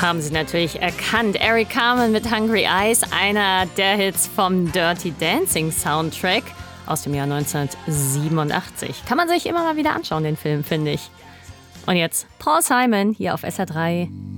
Haben Sie natürlich erkannt. Eric Carmen mit Hungry Eyes, einer der Hits vom Dirty Dancing Soundtrack aus dem Jahr 1987. Kann man sich immer mal wieder anschauen, den Film, finde ich. Und jetzt Paul Simon hier auf SR3.